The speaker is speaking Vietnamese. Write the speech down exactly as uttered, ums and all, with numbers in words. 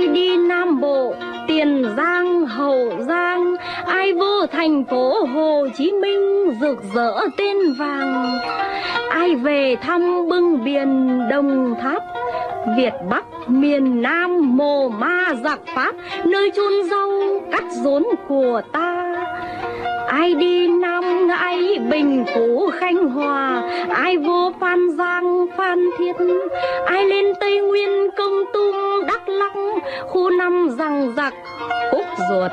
ai đi Nam Bộ, Tiền Giang, Hậu Giang, ai vô thành phố Hồ Chí Minh rực rỡ tên vàng, ai về thăm bưng biển Đồng Tháp, Việt Bắc miền Nam mồ ma giặc Pháp, nơi chôn rau cắt rốn của ta. Ai đi Nam Ngãi, Bình Phú, Khánh Hòa, ai vô Phan Giang, Phan Thiết, ai lên Tây Nguyên, Công Tum, Đắk Lắk, khu năm Giằng Giặc, Khúc Ruột,